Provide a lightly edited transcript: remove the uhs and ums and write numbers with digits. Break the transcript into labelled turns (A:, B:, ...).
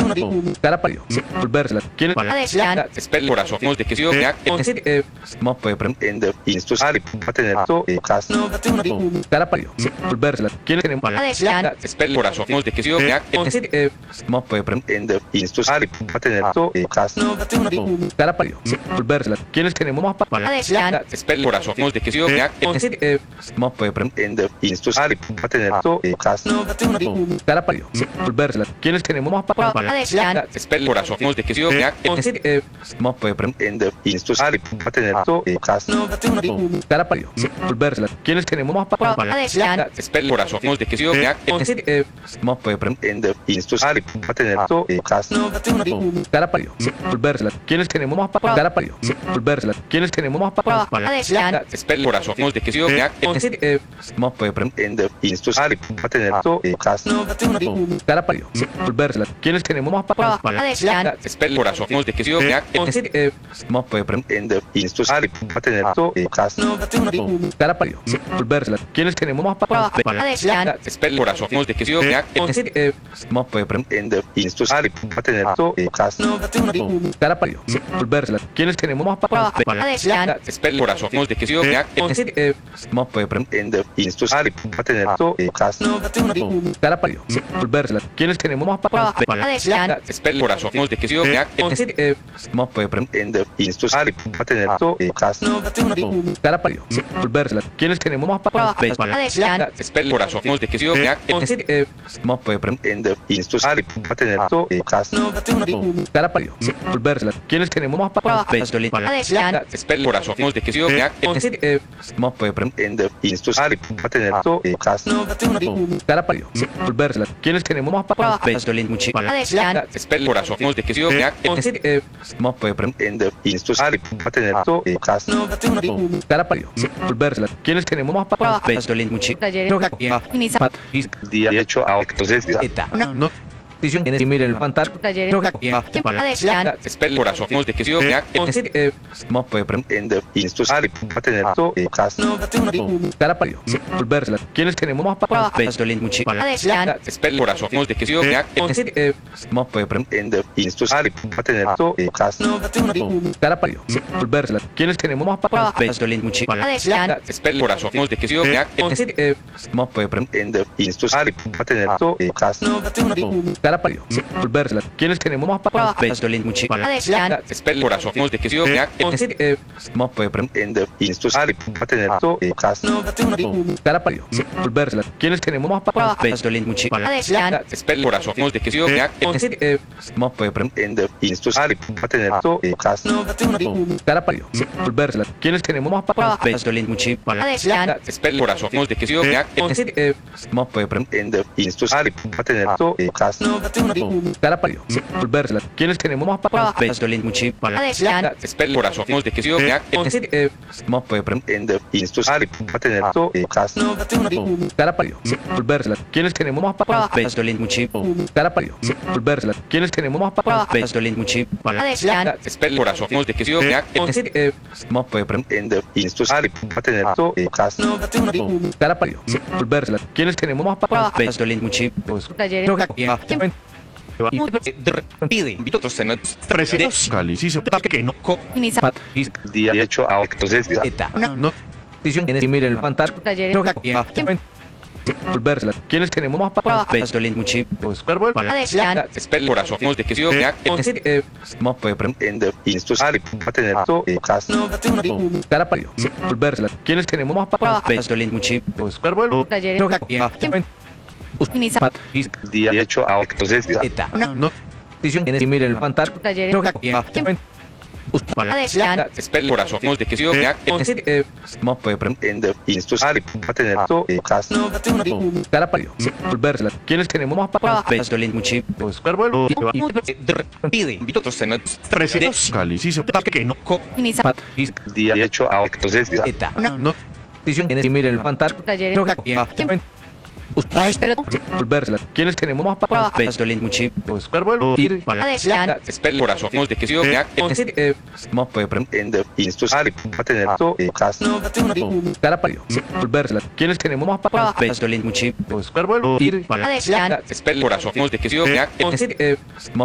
A: Cara parió. Volvérsela. ¿Quién es?
B: Espera el corazón. De que si
A: Más puede prender.
C: in the installation pattern so cast
A: Cara parió. Volvérsela. ¿Quién es?
B: espera el corazón. De que si
A: Más puede prender.
C: in the installation pattern so cast
A: Cara parió. Volvérsela. ¿Quién es? Tenemos más para.
B: espera el corazón. De que si
A: Más puede prender.
C: in the installation pattern so cast
A: Cara parió. Volvérsela. ¿Quién es? Tenemos más para.
B: espera el corazón. De que si
A: Más puede prender.
C: in the installation pattern so cast
A: Cara parió. Volvérsela. ¿Quién es? Tenemos más para.
B: espera el corazón. De que si
A: Más puede prender.
C: in the installation pattern so cast
A: Cara parió. Volvérsela. ¿Quién es? Tenemos más para. Cara parió. Volvérsela. ¿Quién es? Tenemos más para.
B: espera el corazón. De que si
A: Más puede prender.
C: in the installation pattern so cast
A: Cara parió. Volvérsela. ¿Quién es? Tenemos más para.
B: espera el corazón. De que si
A: Más puede prender.
C: in the installation pattern so cast
A: Cara parió. Volvérsela. ¿Quién es? Tenemos más para.
B: espera el corazón. De que si
A: Más puede prender.
C: in the installation pattern so cast
A: Cara parió. Volvérsela. ¿Quién es? Tenemos más para.
B: espera el corazón. De que si
A: Más puede prender.
C: in the installation pattern so cast
A: Cara parió. Volvérsela. ¿Quién es? Tenemos más para.
B: espera el corazón. De que si
A: Más puede prender.
C: in the installation pattern so cast
A: Cara parió. Volvérsela. ¿Quién es? Tenemos más para.
B: espera el corazón. De que si
A: Más puede prender.
C: in the installation pattern so cast
A: Cara parió. Volvérsela. ¿Quién es? Tenemos más para.
B: espera el corazón. De que si
A: Más puede prender.
C: in the installation pattern so cast
A: Cara parió. Volvérsela. ¿Quién es? Tenemos más para.
B: espera el corazón. De que si
A: Más puede prender.
C: in the installation pattern so cast
A: Cara parió. Volvérsela. ¿Quién es? Tenemos más para.
C: día hecho a entonces
A: No. Y mire el fantasma.
B: espera el corazón. De que si
A: Más puede prender.
C: in the installation pattern so cast
A: Cara parió. Volvérsela. ¿Quién es? Tenemos más para.
B: espera el corazón. De que si
A: Más puede prender.
C: in the installation pattern so cast
A: Cara parió. Volvérsela. ¿Quién es? Tenemos más para.
B: espera el corazón. De que si
A: Más puede prender.
C: in the installation pattern so cast
A: Cara parió. Volvérsela. ¿Quién es? Tenemos más para.
B: espera el corazón. De que si
A: Más puede prender.
C: in the installation pattern so cast
A: Cara parió. Volvérsela. ¿Quién es? Tenemos más para.
B: espera el corazón. De que si
A: Más puede prender.
C: in the installation pattern so cast
A: Cara parió. Volvérsela. ¿Quién es? Tenemos más para.
B: espera el corazón. De que si
A: Más puede prender.
C: in the installation pattern so cast
A: Cara parió. Volvérsela. ¿Quién es? Tenemos más para.
B: espera el corazón. De que si
A: Más puede prender.
C: in the installation pattern so cast
A: Cara parió. Volvérsela. ¿Quién es? Tenemos más para. Cara parió. Volvérsela. ¿Quién es? Tenemos más para.
B: espera el corazón. De que si
A: Más puede prender.
C: in the installation pattern so cast
A: Cara parió. Volvérsela. ¿Quién es? Tenemos más para.
C: día hecho a entonces
A: No. Y mire el fantasma. Volvérsela. ¿Quién es? Tenemos más para.
B: espera el corazón. De que si
A: Más puede prender.
C: in the installation pattern so cast
A: Cara parió. Volvérsela. ¿Quién es? Tenemos más para.
C: día hecho a entonces
A: No. Y mire el fantasma.
B: espera el corazón. De que si
A: Más puede prender.
C: in the installation pattern so cast
A: Cara parió. Volvérsela. ¿Quién es? Tenemos más para.
C: día hecho a entonces
A: No. Y mire el fantasma. Volvérsela. ¿Quién es? Tenemos más para.
B: espera el corazón. De que si
A: Más puede prender.
C: in the installation pattern so cast
A: Cara parió. Volvérsela. ¿Quién es? Tenemos más para.
B: espera el corazón. De que si